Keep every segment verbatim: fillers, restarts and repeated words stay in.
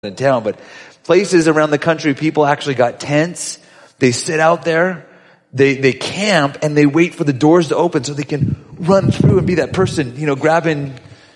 in town, but places around the country, people actually got tents. They sit out there, they they camp, and they wait for the doors to open so they can run through and be that person, you know, grabbing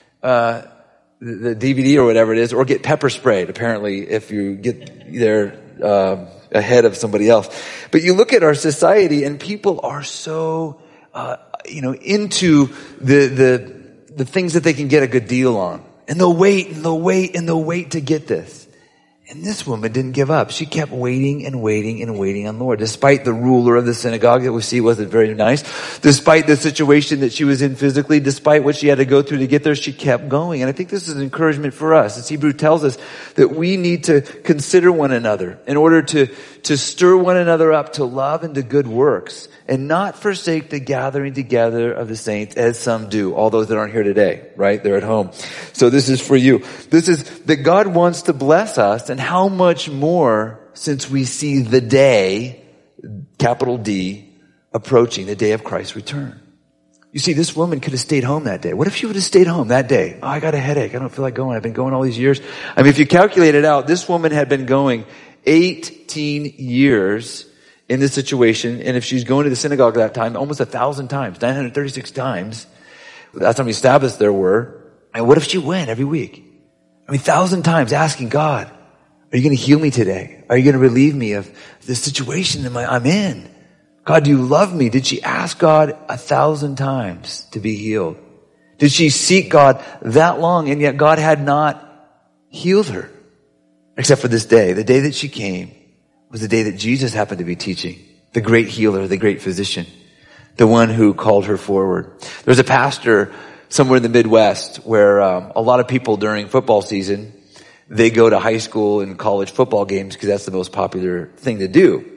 uh the, the D V D or whatever it is, or get pepper sprayed, apparently, if you get there uh, ahead of somebody else. But you look at our society, and people are so, uh, you know, into the the the things that they can get a good deal on. And they'll wait, and they'll wait, and they'll wait to get this. And this woman didn't give up. She kept waiting and waiting and waiting on the Lord. Despite the ruler of the synagogue that we see wasn't very nice, despite the situation that she was in physically, despite what she had to go through to get there, she kept going. And I think this is an encouragement for us. As Hebrew tells us that we need to consider one another in order to, to stir one another up to love and to good works, and not forsake the gathering together of the saints as some do. All those that aren't here today, right? They're at home. So this is for you. This is that God wants to bless us, and how much more since we see the day, capital D, approaching, the day of Christ's return. You see, this woman could have stayed home that day. What if she would have stayed home that day? Oh, I got a headache. I don't feel like going. I've been going all these years. I mean, if you calculate it out, this woman had been going eighteen years in this situation. And if she's going to the synagogue at that time, almost a thousand times, nine hundred thirty-six times, that's how many Sabbaths there were. And what if she went every week? I mean, thousand times asking God, are you going to heal me today? Are you going to relieve me of the situation that I'm in? God, do you love me? Did she ask God a thousand times to be healed? Did she seek God that long, and yet God had not healed her? Except for this day. The day that she came was the day that Jesus happened to be teaching. The great healer, the great physician. The one who called her forward. There's a pastor somewhere in the Midwest where um, a lot of people during football season, they go to high school and college football games because that's the most popular thing to do.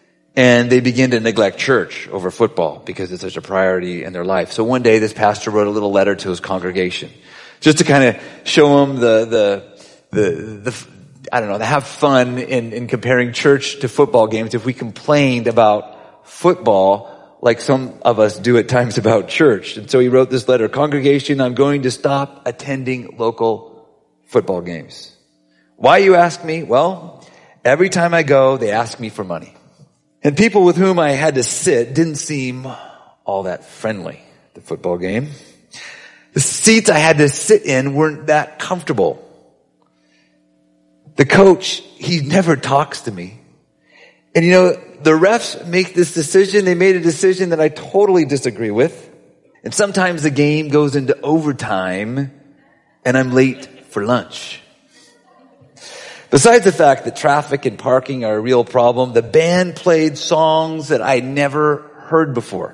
And they begin to neglect church over football because it's such a priority in their life. So one day this pastor wrote a little letter to his congregation just to kind of show them the, the, the, the, I don't know, to have fun in, in comparing church to football games if we complained about football like some of us do at times about church. And so he wrote this letter, "Congregation, I'm going to stop attending local football games. Why, you ask me? Well, every time I go, they ask me for money. And people with whom I had to sit didn't seem all that friendly at the football game. The seats I had to sit in weren't that comfortable. The coach, he never talks to me. And you know, the refs make this decision. They made a decision that I totally disagree with. And sometimes the game goes into overtime and I'm late for lunch. Besides the fact that traffic and parking are a real problem, the band played songs that I never heard before.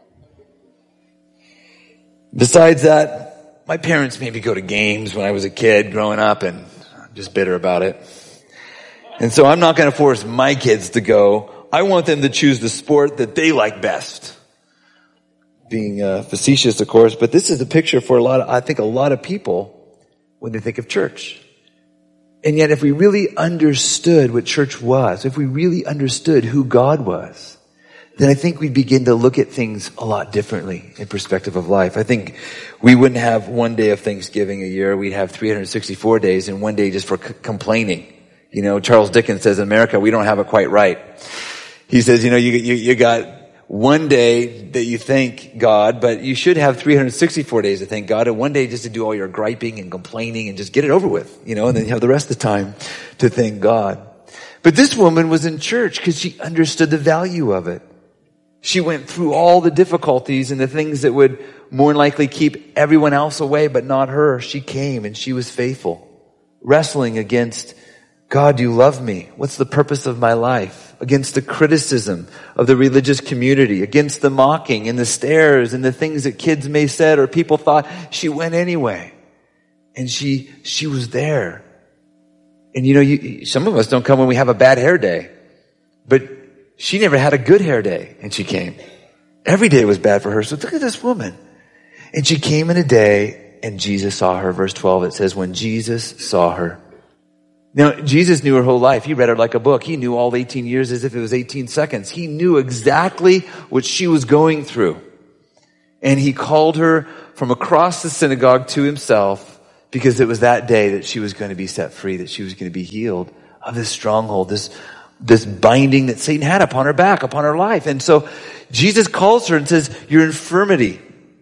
Besides that, my parents made me go to games when I was a kid growing up, and I'm just bitter about it. And so I'm not going to force my kids to go. I want them to choose the sport that they like best. Being uh, facetious, of course, but this is a picture for a lot of, I think, a lot of people when they think of church. And yet if we really understood what church was, if we really understood who God was, then I think we'd begin to look at things a lot differently in perspective of life. I think we wouldn't have one day of Thanksgiving a year. We'd have three hundred sixty-four days and one day just for c- complaining. You know, Charles Dickens says in America, we don't have it quite right. He says, you know, you, you, you got one day that you thank God, but you should have three hundred sixty-four days to thank God, and one day just to do all your griping and complaining and just get it over with, you know, and then you have the rest of the time to thank God. But this woman was in church because she understood the value of it. She went through all the difficulties and the things that would more than likely keep everyone else away, but not her. She came and she was faithful, wrestling against, God, do you love me? What's the purpose of my life? Against the criticism of the religious community, against the mocking and the stares and the things that kids may said or people thought. She went anyway. And she, she was there. And you know, you, some of us don't come when we have a bad hair day, but she never had a good hair day and she came. Every day was bad for her. So look at this woman. And she came in a day and Jesus saw her. Verse twelve, it says, when Jesus saw her. Now, Jesus knew her whole life. He read her like a book. He knew all eighteen years as if it was eighteen seconds. He knew exactly what she was going through. And he called her from across the synagogue to himself because it was that day that she was going to be set free, that she was going to be healed of this stronghold, this this binding that Satan had upon her back, upon her life. And so Jesus calls her and says, your infirmity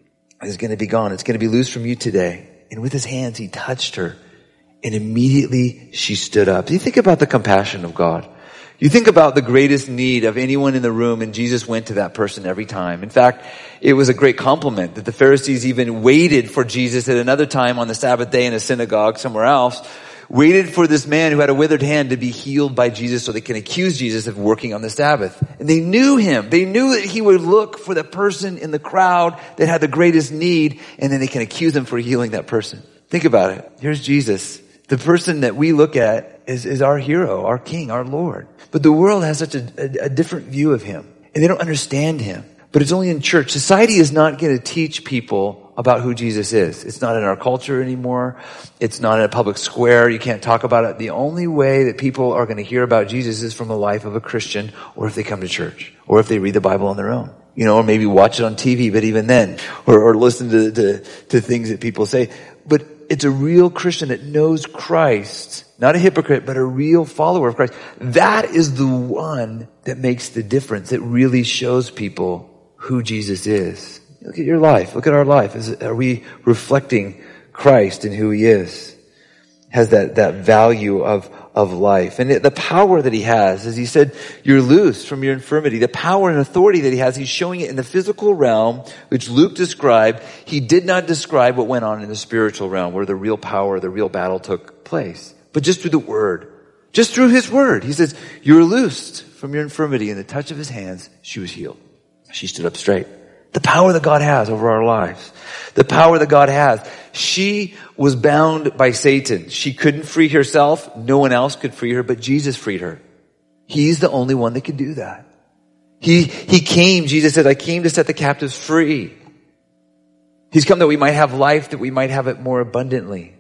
is going to be gone. It's going to be loosed from you today. And with his hands, he touched her. And immediately she stood up. You think about the compassion of God. You think about the greatest need of anyone in the room, and Jesus went to that person every time. In fact, it was a great compliment that the Pharisees even waited for Jesus at another time on the Sabbath day in a synagogue somewhere else, waited for this man who had a withered hand to be healed by Jesus so they can accuse Jesus of working on the Sabbath. And they knew him. They knew that he would look for the person in the crowd that had the greatest need, and then they can accuse him for healing that person. Think about it. Here's Jesus. The person that we look at is, is our hero, our king, our Lord. But the world has such a, a, a different view of him, and they don't understand him. But it's only in church. Society is not going to teach people about who Jesus is. It's not in our culture anymore. It's not in a public square. You can't talk about it. The only way that people are going to hear about Jesus is from the life of a Christian, or if they come to church, or if they read the Bible on their own. You know, or maybe watch it on T V, but even then, or, or listen to, to, to things that people say. But it's a real Christian that knows Christ, not a hypocrite, but a real follower of Christ. That is the one that makes the difference. It really shows people who Jesus is. Look at your life. Look at our life. Is it, are we reflecting Christ and who he is? Has that, that value of, of life. And the power that he has, as he said, you're loose from your infirmity. The power and authority that he has, he's showing it in the physical realm, which Luke described. He did not describe what went on in the spiritual realm, where the real power, the real battle took place. But just through the word, just through his word, he says, you're loosed from your infirmity. In the touch of his hands, she was healed. She stood up straight. The power that God has over our lives. The power that God has. She was bound by Satan. She couldn't free herself. No one else could free her, but Jesus freed her. He's the only one that could do that. He, he came, Jesus said, I came to set the captives free. He's come that we might have life, that we might have it more abundantly.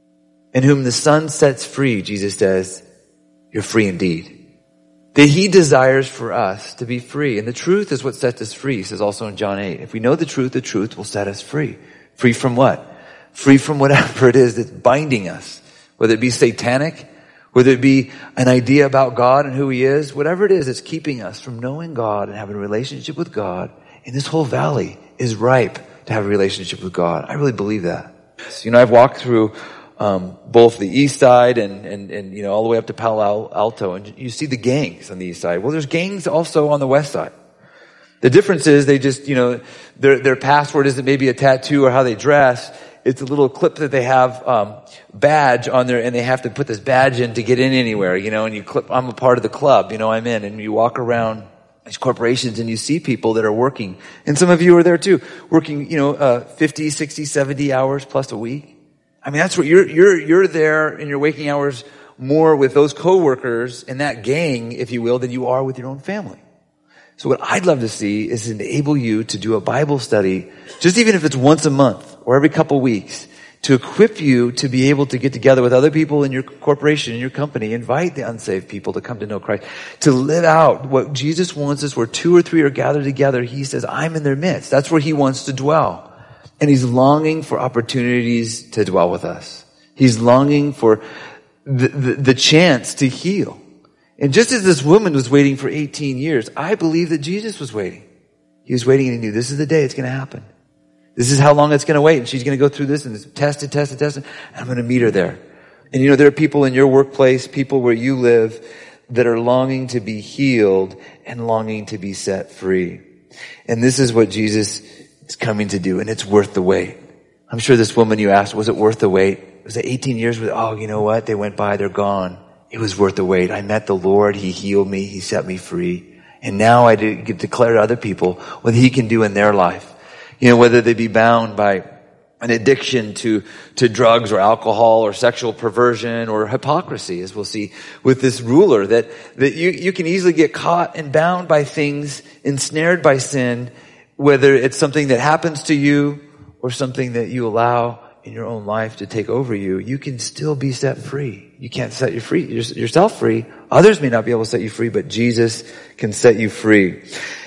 And whom the Son sets free, Jesus says, you're free indeed. That he desires for us to be free. And the truth is what sets us free, he says also in John eight. If we know the truth, the truth will set us free. Free from what? Free from whatever it is that's binding us. Whether it be satanic, whether it be an idea about God and who he is, whatever it is that's keeping us from knowing God and having a relationship with God. And this whole valley is ripe to have a relationship with God. I really believe that. You know, I've walked through Um, both the east side and, and, and, you know, all the way up to Palo Alto. And you see the gangs on the east side. Well, there's gangs also on the west side. The difference is they just, you know, their, their password isn't maybe a tattoo or how they dress. It's a little clip that they have, um, badge on there, and they have to put this badge in to get in anywhere, you know, and you clip, I'm a part of the club, you know, I'm in, and you walk around these corporations and you see people that are working. And some of you are there too, working, you know, uh, fifty, sixty, seventy hours plus a week. I mean, that's what you're, you're, you're there in your waking hours more with those coworkers in that gang, if you will, than you are with your own family. So what I'd love to see is enable you to do a Bible study, just even if it's once a month or every couple weeks, to equip you to be able to get together with other people in your corporation, in your company, invite the unsaved people to come to know Christ, to live out what Jesus wants us, where two or three are gathered together. He says, I'm in their midst. That's where he wants to dwell. And he's longing for opportunities to dwell with us. He's longing for the, the, the chance to heal. And just as this woman was waiting for eighteen years, I believe that Jesus was waiting. He was waiting and he knew this is the day it's going to happen. This is how long it's going to wait. And she's going to go through this and test and test and test. And I'm going to meet her there. And you know, there are people in your workplace, people where you live, that are longing to be healed and longing to be set free. And this is what Jesus is coming to do, and it's worth the wait. I'm sure this woman you asked, was it worth the wait? Was it eighteen years with, oh, you know what? They went by, they're gone. It was worth the wait. I met the Lord. He healed me. He set me free. And now I get to declare to other people what he can do in their life. You know, whether they be bound by an addiction to, to drugs or alcohol or sexual perversion or hypocrisy, as we'll see with this ruler, that, that you, you can easily get caught and bound by things, ensnared by sin, whether it's something that happens to you or something that you allow in your own life to take over you. You can still be set free. You can't set you free, yourself free. Others may not be able to set you free, but Jesus can set you free.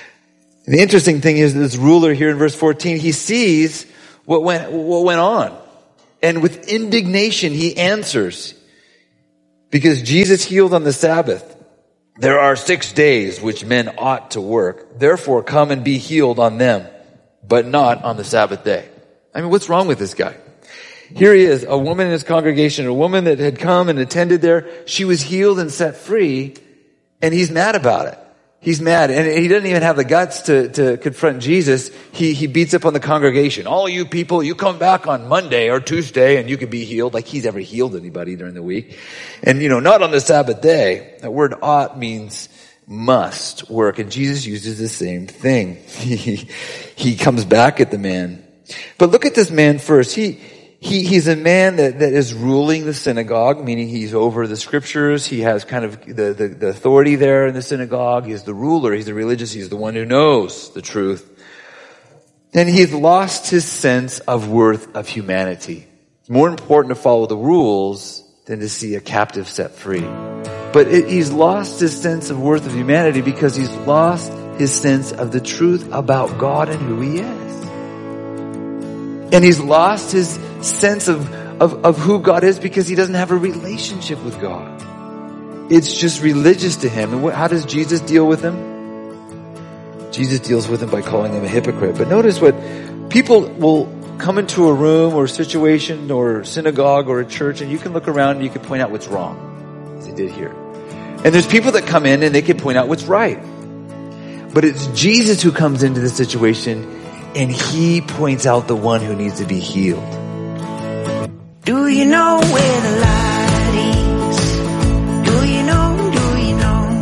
And the interesting thing is this ruler here in verse fourteen, he sees what went, what went on. And with indignation, he answers, because Jesus healed on the Sabbath. There are six days which men ought to work. Therefore, come and be healed on them, but not on the Sabbath day. I mean, what's wrong with this guy? Here he is, a woman in his congregation, a woman that had come and attended there. She was healed and set free, and he's mad about it. He's mad, and he doesn't even have the guts to, to confront Jesus. He, he beats up on the congregation. All you people, you come back on Monday or Tuesday and you can be healed, like he's ever healed anybody during the week. And, you know, not on the Sabbath day. That word ought means must work, and Jesus uses the same thing. He, he comes back at the man. But look at this man first. He, He, he's a man that, that is ruling the synagogue, meaning he's over the scriptures. He has kind of the, the, the authority there in the synagogue. He's the ruler. He's the religious. He's the one who knows the truth. And he's lost his sense of worth of humanity. It's more important to follow the rules than to see a captive set free. But it, he's lost his sense of worth of humanity because he's lost his sense of the truth about God and who he is. And he's lost his sense of, of, of who God is because he doesn't have a relationship with God. It's just religious to him. And what, how does Jesus deal with him? Jesus deals with him by calling him a hypocrite. But notice what people will come into a room or a situation or synagogue or a church, and you can look around and you can point out what's wrong, as they did here. And there's people that come in and they can point out what's right. But it's Jesus who comes into the situation, and he points out the one who needs to be healed. Do you know where the light is? Do you know, do you know?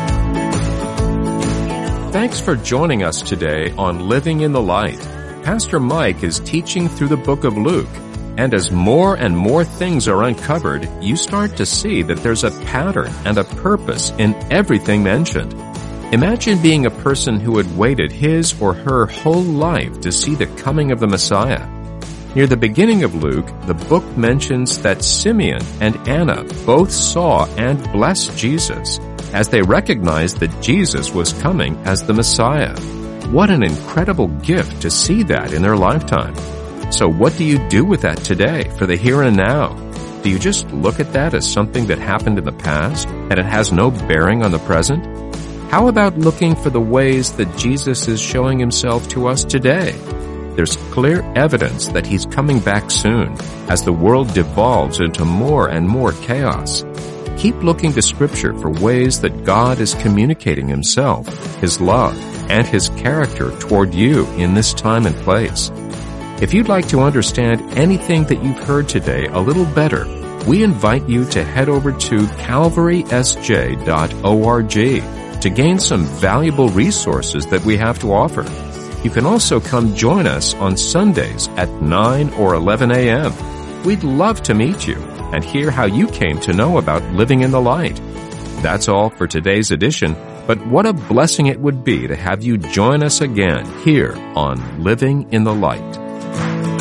Thanks for joining us today on Living in the Light. Pastor Mike is teaching through the book of Luke. And as more and more things are uncovered, you start to see that there's a pattern and a purpose in everything mentioned. Imagine being a person who had waited his or her whole life to see the coming of the Messiah. Near the beginning of Luke, the book mentions that Simeon and Anna both saw and blessed Jesus as they recognized that Jesus was coming as the Messiah. What an incredible gift to see that in their lifetime. So what do you do with that today for the here and now? Do you just look at that as something that happened in the past and it has no bearing on the present? How about looking for the ways that Jesus is showing himself to us today? There's clear evidence that he's coming back soon as the world devolves into more and more chaos. Keep looking to Scripture for ways that God is communicating himself, his love, and his character toward you in this time and place. If you'd like to understand anything that you've heard today a little better, we invite you to head over to calvary s j dot org to gain some valuable resources that we have to offer. You can also come join us on Sundays at nine or eleven a.m. We'd love to meet you and hear how you came to know about living in the light. That's all for today's edition, but what a blessing it would be to have you join us again here on Living in the Light.